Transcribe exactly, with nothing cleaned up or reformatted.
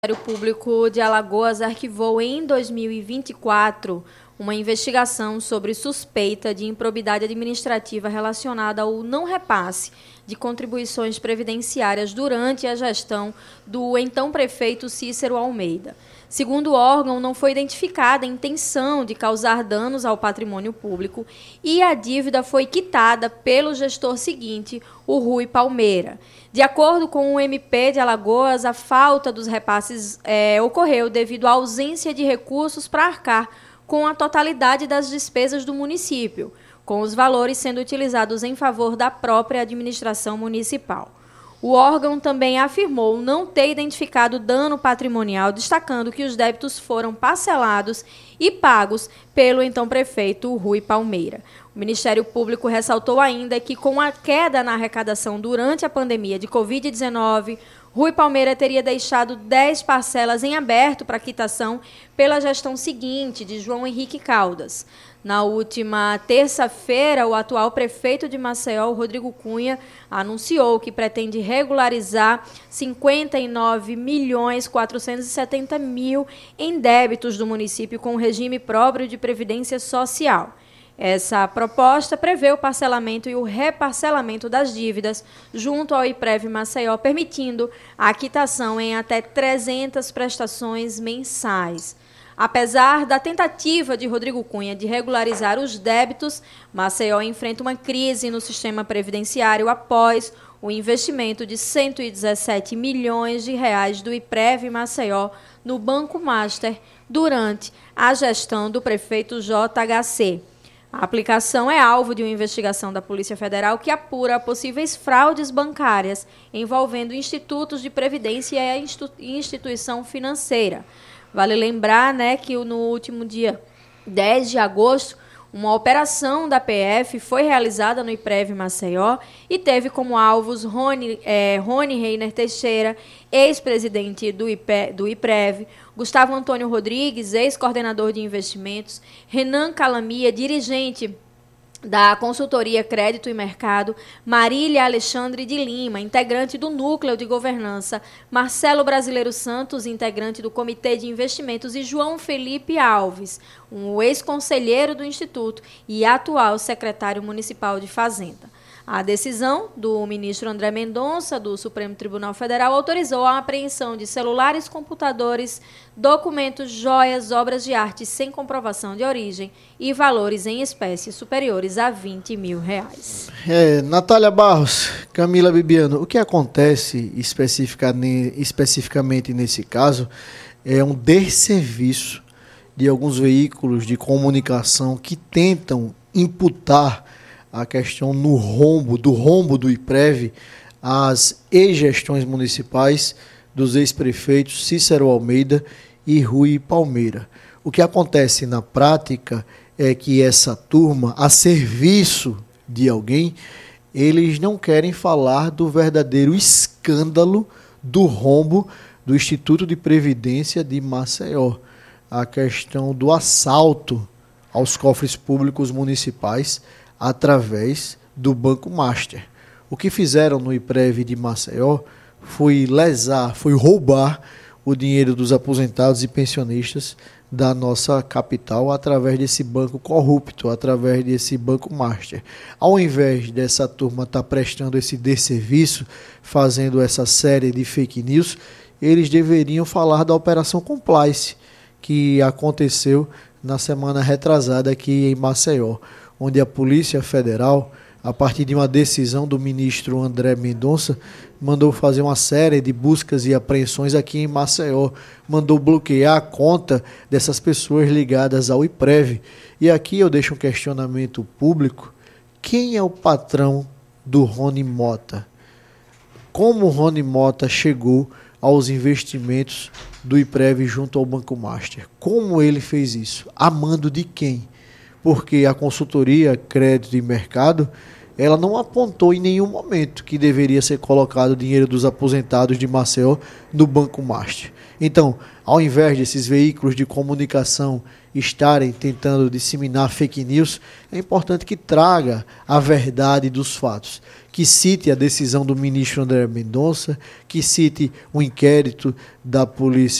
O Ministério Público de Alagoas arquivou em dois mil e vinte e quatro uma investigação sobre suspeita de improbidade administrativa relacionada ao não repasse de contribuições previdenciárias durante a gestão do então prefeito Cícero Almeida. Segundo o órgão, não foi identificada a intenção de causar danos ao patrimônio público e a dívida foi quitada pelo gestor seguinte, o Rui Palmeira. De acordo com o M P de Alagoas, a falta dos repasses é, ocorreu devido à ausência de recursos para arcar com a totalidade das despesas do município, com os valores sendo utilizados em favor da própria administração municipal. O órgão também afirmou não ter identificado dano patrimonial, destacando que os débitos foram parcelados e pagos pelo então prefeito Rui Palmeira. O Ministério Público ressaltou ainda que, com a queda na arrecadação durante a pandemia de covid dezenove, Rui Palmeira teria deixado dez parcelas em aberto para quitação pela gestão seguinte, de João Henrique Caldas. Na última terça-feira, o atual prefeito de Maceió, Rodrigo Cunha, anunciou que pretende regularizar cinquenta e nove milhões quatrocentos e setenta mil em débitos do município com regime próprio de previdência social. Essa proposta prevê o parcelamento e o reparcelamento das dívidas junto ao IPREV Maceió, permitindo a quitação em até trezentas prestações mensais. Apesar da tentativa de Rodrigo Cunha de regularizar os débitos, Maceió enfrenta uma crise no sistema previdenciário após o investimento de cento e dezessete milhões de reais do IPREV Maceió no Banco Master durante a gestão do prefeito J H C. A aplicação é alvo de uma investigação da Polícia Federal que apura possíveis fraudes bancárias envolvendo institutos de previdência e instituição financeira. Vale lembrar, né, que no último dia dez de agosto, uma operação da P F foi realizada no IPREV Maceió e teve como alvos Rony, é, Rony Reiner Teixeira, ex-presidente do, do IPREV, Gustavo Antônio Rodrigues, ex-coordenador de investimentos, Renan Calamia, dirigente da consultoria Crédito e Mercado, Marília Alexandre de Lima, integrante do Núcleo de Governança, Marcelo Brasileiro Santos, integrante do Comitê de Investimentos, e João Felipe Alves, um ex-conselheiro do Instituto e atual secretário municipal de Fazenda. A decisão do ministro André Mendonça, do Supremo Tribunal Federal, autorizou a apreensão de celulares, computadores, documentos, joias, obras de arte sem comprovação de origem e valores em espécie superiores a vinte mil reais. É, Natália Barros, Camila Bibiano, o que acontece especifica, especificamente nesse caso é um desserviço de alguns veículos de comunicação que tentam imputar a questão no rombo, do rombo do IPREV, as ex-gestões municipais dos ex-prefeitos Cícero Almeida e Rui Palmeira. O que acontece na prática é que essa turma, a serviço de alguém, eles não querem falar do verdadeiro escândalo do rombo do Instituto de Previdência de Maceió. A questão do assalto aos cofres públicos municipais através do Banco Master. O que fizeram no IPREV de Maceió foi lesar, foi roubar o dinheiro dos aposentados e pensionistas da nossa capital através desse banco corrupto, através desse Banco Master. Ao invés dessa turma estar prestando esse desserviço, fazendo essa série de fake news, eles deveriam falar da Operação Complice, que aconteceu na semana retrasada aqui em Maceió, onde a Polícia Federal, a partir de uma decisão do ministro André Mendonça, mandou fazer uma série de buscas e apreensões aqui em Maceió, mandou bloquear a conta dessas pessoas ligadas ao IPREV. E aqui eu deixo um questionamento público: quem é o patrão do Rony Mota? Como o Rony Mota chegou aos investimentos do IPREV junto ao Banco Master? Como ele fez isso? A mando de quem? Porque a consultoria Crédito e Mercado, ela não apontou em nenhum momento que deveria ser colocado o dinheiro dos aposentados de Maceió no Banco Master. Então, ao invés desses veículos de comunicação estarem tentando disseminar fake news, é importante que traga a verdade dos fatos, que cite a decisão do ministro André Mendonça, que cite o inquérito da Polícia